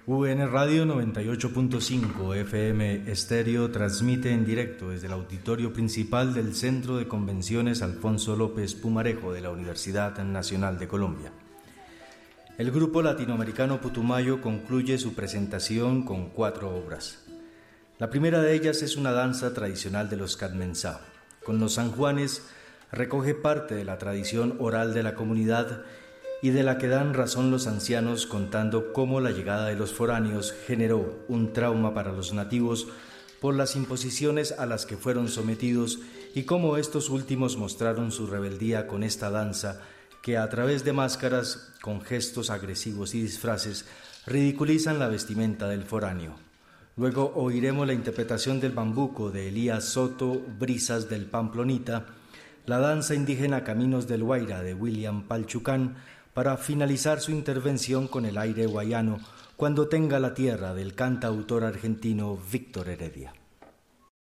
UN Radio 98.5 FM Estéreo transmite en directo desde el auditorio principal del Centro de Convenciones Alfonso López Pumarejo de la Universidad Nacional de Colombia. El grupo latinoamericano Putumayo concluye su presentación con 4 obras. La primera de ellas es una danza tradicional de los Cadmensá. Con los San Juanes recoge parte de la tradición oral de la comunidad y de la que dan razón los ancianos, contando cómo la llegada de los foráneos generó un trauma para los nativos por las imposiciones a las que fueron sometidos y cómo estos últimos mostraron su rebeldía con esta danza que a través de máscaras, con gestos agresivos y disfraces, ridiculizan la vestimenta del foráneo. Luego oiremos la interpretación del bambuco de Elías Soto, Brisas del Pamplonita, la danza indígena Caminos del Guaira de William Palchucán, para finalizar su intervención con el aire guayano, Cuando tenga la tierra, del cantautor argentino Víctor Heredia.